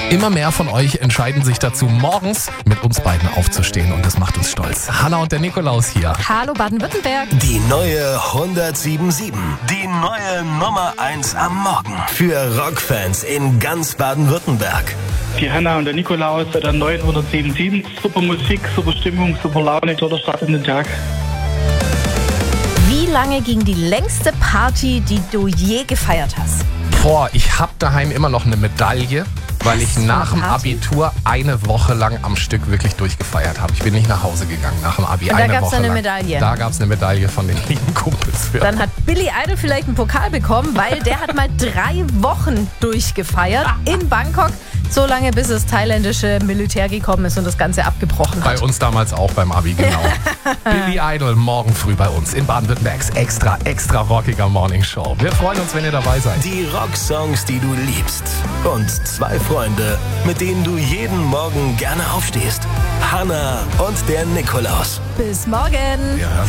Immer mehr von euch entscheiden sich dazu, morgens mit uns beiden aufzustehen und das macht uns stolz. Hanna und der Nikolaus hier. Hallo Baden-Württemberg. Die neue 107.7. Die neue Nummer 1 am Morgen. Für Rockfans in ganz Baden-Württemberg. Die Hanna und der Nikolaus bei der neuen 107.7. Super Musik, super Stimmung, super Laune, toller Start in den Tag. Wie lange ging die längste Party, die du je gefeiert hast? Ich habe daheim immer noch eine Medaille, weil ich nach dem Abitur eine Woche lang am Stück wirklich durchgefeiert habe. Ich bin nicht nach Hause gegangen nach dem Abi. Und da gab es eine Medaille? Da gab es eine Medaille von den lieben Kumpels für. Dann hat Billy Idol vielleicht einen Pokal bekommen, weil der hat mal 3 Wochen durchgefeiert in Bangkok. So lange, bis das thailändische Militär gekommen ist und das Ganze abgebrochen hat. Bei uns damals auch beim Abi, genau. Billy Idol morgen früh bei uns in Baden-Württembergs extra rockiger Morningshow. Wir freuen uns, wenn ihr dabei seid. Die Rocksongs, die du liebst. Und 2 Freunde, mit denen du jeden Morgen gerne aufstehst. Hanna und der Nikolaus. Bis morgen. Wir hören